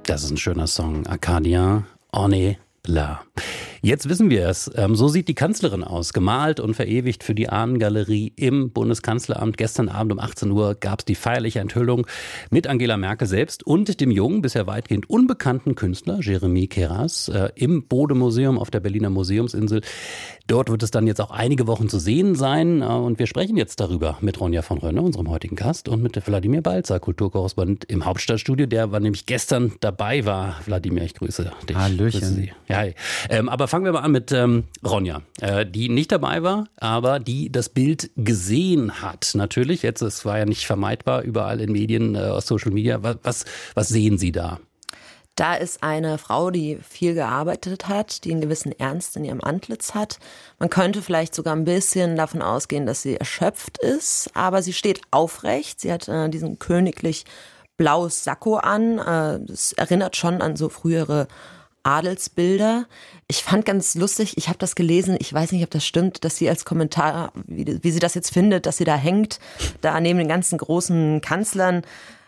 Das ist ein schöner Song. Arcadia, on est là. Jetzt wissen wir es. So sieht die Kanzlerin aus. Gemalt und verewigt für die Ahnengalerie im Bundeskanzleramt. Gestern Abend um 18 Uhr gab es die feierliche Enthüllung mit Angela Merkel selbst und dem jungen, bisher weitgehend unbekannten Künstler Jeremy Keras im Bode-Museum auf der Berliner Museumsinsel. Dort wird es dann jetzt auch einige Wochen zu sehen sein. Und wir sprechen jetzt darüber mit Ronja von Rönne, unserem heutigen Gast, und mit Wladimir Balzer, Kulturkorrespondent im Hauptstadtstudio. Der war nämlich gestern dabei war. Wladimir, ich grüße dich. Hallöchen. Grüße Sie. Ja, hi. Aber fangen wir mal an mit Ronja, die nicht dabei war, aber die das Bild gesehen hat. Natürlich, jetzt, es war ja nicht vermeidbar, überall in Medien, aus Social Media. Was sehen Sie da? Da ist eine Frau, die viel gearbeitet hat, die einen gewissen Ernst in ihrem Antlitz hat. Man könnte vielleicht sogar ein bisschen davon ausgehen, dass sie erschöpft ist, aber sie steht aufrecht. Sie hat diesen königlich blaues Sakko an. Das erinnert schon an so frühere Adelsbilder. Ich fand ganz lustig, ich habe das gelesen, ich weiß nicht, ob das stimmt, dass sie als Kommentar, wie sie das jetzt findet, dass sie da hängt, da neben den ganzen großen Kanzlern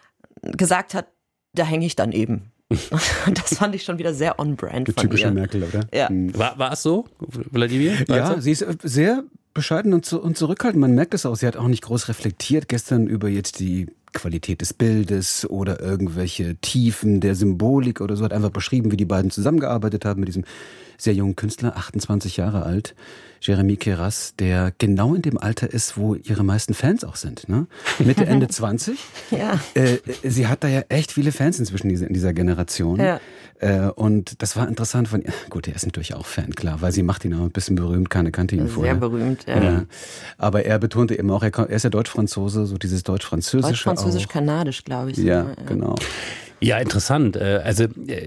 gesagt hat, da hänge ich dann eben. Das fand ich schon wieder sehr on-brand von ihr. Typische Merkel, oder? Ja. War es so, Wladimir? Ja, sie ist sehr bescheiden und zurückhaltend. Man merkt es auch. Sie hat auch nicht groß reflektiert gestern über jetzt die Qualität des Bildes oder irgendwelche Tiefen der Symbolik oder so. Hat einfach beschrieben, wie die beiden zusammengearbeitet haben mit diesem sehr jungen Künstler, 28 Jahre alt, Jeremy Keras, der genau in dem Alter ist, wo ihre meisten Fans auch sind. Ne? Mitte, Ende 20. Ja. Sie hat da ja echt viele Fans inzwischen in dieser Generation. Ja. Und das war interessant von ihr. Gut, er ist natürlich auch Fan, klar, weil sie macht ihn auch ein bisschen berühmt. Keiner kannte ihn vorher. Sehr berühmt, ja. Aber er betonte eben auch, er ist ja Deutsch-Franzose, so dieses Deutsch-Französische. Deutsch-Französisch-Kanadisch, glaube ich. Ja, genau. Ja, interessant. Also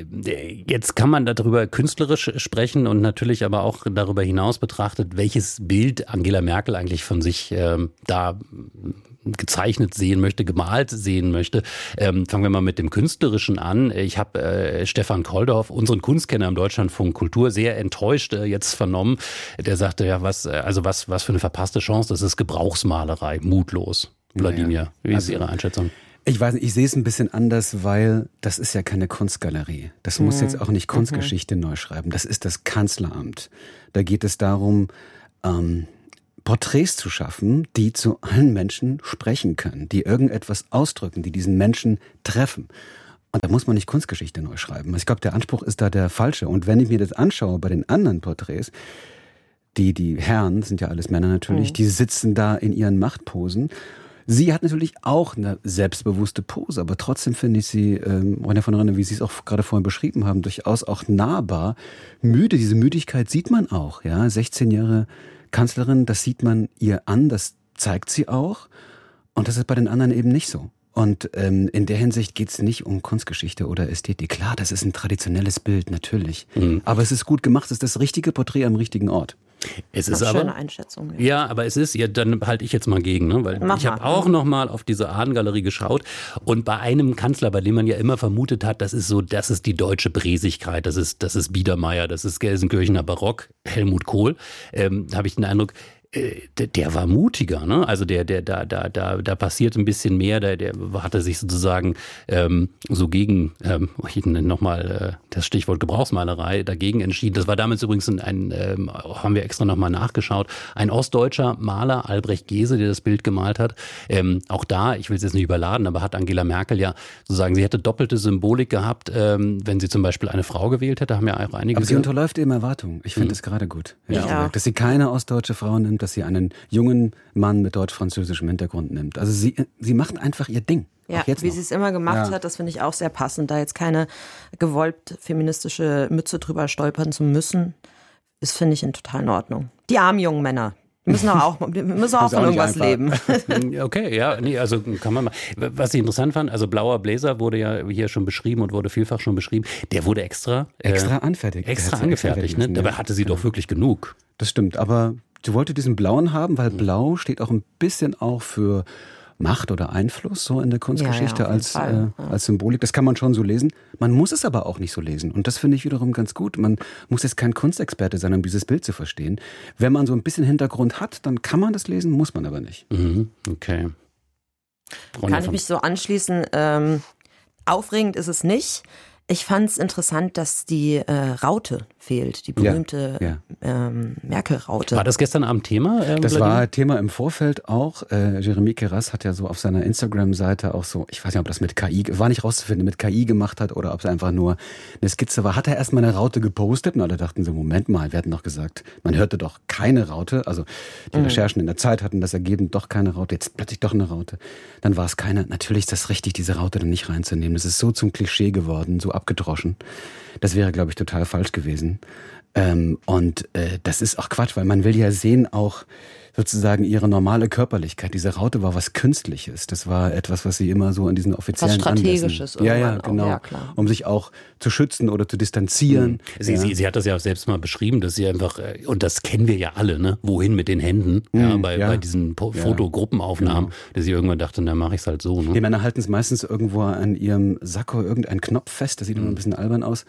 jetzt kann man darüber künstlerisch sprechen und natürlich aber auch darüber hinaus betrachtet, welches Bild Angela Merkel eigentlich von sich da gezeichnet sehen möchte, gemalt sehen möchte. Fangen wir mal mit dem Künstlerischen an. Ich habe Stefan Koldorf, unseren Kunstkenner im Deutschlandfunk Kultur, sehr enttäuscht jetzt vernommen. Der sagte, ja, was für eine verpasste Chance, das ist Gebrauchsmalerei, mutlos. Wladimir, wie ist Ihre Einschätzung? Ich weiß nicht, ich sehe es ein bisschen anders, weil das ist ja keine Kunstgalerie. Das muss jetzt auch nicht Kunstgeschichte neu schreiben. Das ist das Kanzleramt. Da geht es darum, Porträts zu schaffen, die zu allen Menschen sprechen können, die irgendetwas ausdrücken, die diesen Menschen treffen. Und da muss man nicht Kunstgeschichte neu schreiben. Ich glaube, der Anspruch ist da der falsche. Und wenn ich mir das anschaue bei den anderen Porträts, die Herren, sind ja alles Männer natürlich, die sitzen da in ihren Machtposen. Sie hat natürlich auch eine selbstbewusste Pose, aber trotzdem finde ich sie, Ronja von Rönne, wie Sie es auch gerade vorhin beschrieben haben, durchaus auch nahbar. Müde, diese Müdigkeit sieht man auch. Ja, 16 Jahre Kanzlerin, das sieht man ihr an, das zeigt sie auch. Und das ist bei den anderen eben nicht so. Und in der Hinsicht geht es nicht um Kunstgeschichte oder Ästhetik. Klar, das ist ein traditionelles Bild, natürlich. Aber es ist gut gemacht, es ist das richtige Porträt am richtigen Ort. Es ist aber schöne Einschätzung. Ja, aber es ist, ja, dann halte ich jetzt mal gegen, ne? Weil ich habe auch noch mal auf diese Ahnengalerie geschaut und bei einem Kanzler, bei dem man ja immer vermutet hat, das ist die deutsche Bräsigkeit, das ist Biedermeier, das ist Gelsenkirchener Barock, Helmut Kohl, habe ich den Eindruck, der war mutiger, ne? Also da passiert ein bisschen mehr, der hatte sich sozusagen so gegen, ich nenne nochmal das Stichwort Gebrauchsmalerei, dagegen entschieden. Das war damals übrigens haben wir extra nochmal nachgeschaut, ein ostdeutscher Maler, Albrecht Gese, der das Bild gemalt hat. Auch da, ich will es jetzt nicht überladen, aber hat Angela Merkel ja sozusagen, sie hätte doppelte Symbolik gehabt, wenn sie zum Beispiel eine Frau gewählt hätte, haben ja auch einige. Aber sie unterläuft eben Erwartungen. Ich finde das gerade gut. Ja. Dass sie keine ostdeutsche Frau nimmt, dass sie einen jungen Mann mit deutsch-französischem Hintergrund nimmt. Also sie macht einfach ihr Ding. Ja, wie sie es immer gemacht hat, das finde ich auch sehr passend. Da jetzt keine gewollt feministische Mütze drüber stolpern zu müssen, ist, finde ich, total in Ordnung. Die armen jungen Männer. Die müssen auch von irgendwas leben. Okay, ja, nee, also kann man mal. Was ich interessant fand, also blauer Blazer wurde ja hier schon beschrieben und wurde vielfach schon beschrieben. Der wurde extra anfertigt. Extra angefertigt, ne? Dabei hatte sie doch wirklich genug. Das stimmt, aber sie wollte diesen blauen haben, weil blau steht auch ein bisschen auch für Macht oder Einfluss so in der Kunstgeschichte als Symbolik. Das kann man schon so lesen. Man muss es aber auch nicht so lesen. Und das finde ich wiederum ganz gut. Man muss jetzt kein Kunstexperte sein, um dieses Bild zu verstehen. Wenn man so ein bisschen Hintergrund hat, dann kann man das lesen, muss man aber nicht. Okay. Kann ich mich so anschließen. Aufregend ist es nicht. Ich fand es interessant, dass die Raute fehlt, die berühmte Merkel-Raute. War das gestern Abend Thema? Das war Thema im Vorfeld auch. Jeremy Keras hat ja so auf seiner Instagram-Seite auch so, ich weiß nicht, ob das mit KI, war nicht rauszufinden, mit KI gemacht hat oder ob es einfach nur eine Skizze war. Hat er erstmal eine Raute gepostet und alle dachten so, Moment mal, wir hatten doch gesagt, man hörte doch keine Raute. Also die Recherchen in der Zeit hatten das ergeben, doch keine Raute, jetzt plötzlich doch eine Raute. Dann war es keine. Natürlich ist das richtig, diese Raute dann nicht reinzunehmen. Das ist so zum Klischee geworden, so abgedroschen. Das wäre, glaube ich, total falsch gewesen. Das ist auch Quatsch, weil man will ja sehen auch sozusagen ihre normale Körperlichkeit. Diese Raute war was Künstliches. Das war etwas, was sie immer so in diesen offiziellen was Strategisches Anlässen. Ja, genau. Ja, klar. Um sich auch zu schützen oder zu distanzieren. Sie hat das ja auch selbst mal beschrieben, dass sie einfach, und das kennen wir ja alle, ne? Wohin mit den Händen, bei diesen Fotogruppenaufnahmen, dass sie irgendwann dachte, na, mache ich es halt so. Ne? Die Männer halten es meistens irgendwo an ihrem Sakko irgendeinen Knopf fest. Das sieht immer ein bisschen albern aus.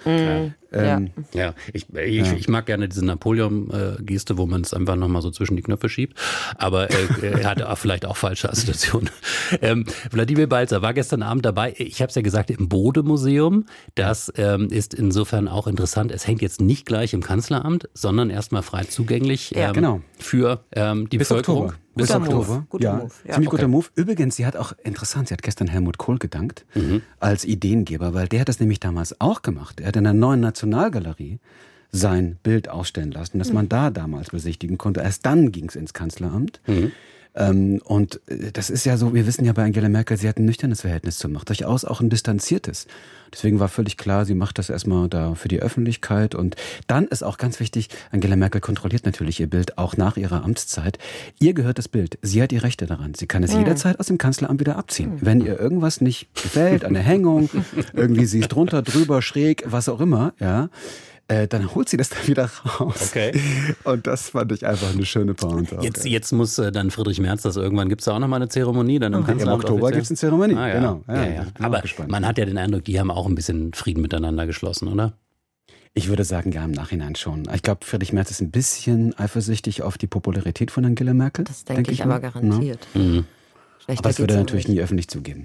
Ich mag gerne diese Napoleon-Geste, wo man es einfach nochmal so zwischen die Knöpfe schiebt. Aber er hatte vielleicht auch falsche Assoziationen. Wladimir Balzer war gestern Abend dabei. Ich habe es ja gesagt, im Bode-Museum. Das ist insofern auch interessant. Es hängt jetzt nicht gleich im Kanzleramt, sondern erstmal frei zugänglich für die Bevölkerung. Bis Oktober. Guter Move. Ja. Ziemlich guter Move. Übrigens, sie hat gestern Helmut Kohl gedankt als Ideengeber, weil der hat das nämlich damals auch gemacht. Er hat in der Neuen Nationalgalerie sein Bild ausstellen lassen, das man da damals besichtigen konnte. Erst dann ging es ins Kanzleramt. Und das ist ja so, wir wissen ja bei Angela Merkel, sie hat ein nüchternes Verhältnis zur Macht, durchaus auch ein distanziertes. Deswegen war völlig klar, sie macht das erstmal da für die Öffentlichkeit. Und dann ist auch ganz wichtig, Angela Merkel kontrolliert natürlich ihr Bild auch nach ihrer Amtszeit. Ihr gehört das Bild, sie hat die Rechte daran. Sie kann es jederzeit aus dem Kanzleramt wieder abziehen. Wenn ihr irgendwas nicht gefällt, eine Hängung, irgendwie sie ist drunter, drüber, schräg, was auch immer, dann holt sie das dann wieder raus. Okay. Und das fand ich einfach eine schöne Pointe. Jetzt muss dann Friedrich Merz das irgendwann, gibt es da auch nochmal eine Zeremonie? Dann im Kanzleramt im Oktober gibt es eine Zeremonie, genau. Aber man hat ja den Eindruck, die haben auch ein bisschen Frieden miteinander geschlossen, oder? Ich würde sagen, ja, im Nachhinein schon. Ich glaube, Friedrich Merz ist ein bisschen eifersüchtig auf die Popularität von Angela Merkel. Das denke ich aber garantiert. Aber das würde er natürlich nie öffentlich zugeben.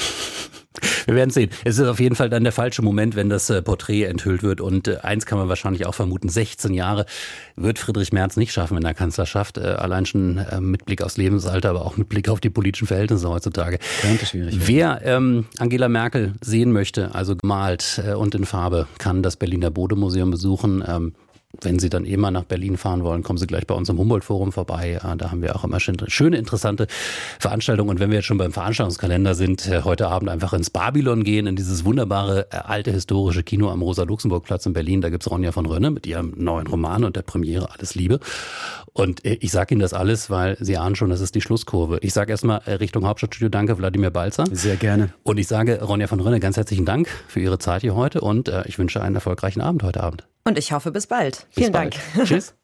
Wir werden sehen. Es ist auf jeden Fall dann der falsche Moment, wenn das Porträt enthüllt wird. Und eins kann man wahrscheinlich auch vermuten, 16 Jahre wird Friedrich Merz nicht schaffen in der Kanzlerschaft. Allein schon mit Blick aufs Lebensalter, aber auch mit Blick auf die politischen Verhältnisse heutzutage. Könnte schwierig Wer werden. Angela Merkel sehen möchte, also gemalt und in Farbe, kann das Berliner Bode-Museum besuchen. Wenn Sie dann mal nach Berlin fahren wollen, kommen Sie gleich bei uns im Humboldt-Forum vorbei. Da haben wir auch immer schöne, interessante Veranstaltungen. Und wenn wir jetzt schon beim Veranstaltungskalender sind, heute Abend einfach ins Babylon gehen, in dieses wunderbare, alte, historische Kino am Rosa-Luxemburg-Platz in Berlin. Da gibt's Ronja von Rönne mit ihrem neuen Roman und der Premiere Alles Liebe. Und ich sage Ihnen das alles, weil Sie ahnen schon, das ist die Schlusskurve. Ich sage erstmal Richtung Hauptstadtstudio danke, Wladimir Balzer. Sehr gerne. Und ich sage Ronja von Rönne ganz herzlichen Dank für Ihre Zeit hier heute und ich wünsche einen erfolgreichen Abend heute Abend. Und ich hoffe, bis bald. Vielen Dank. Tschüss.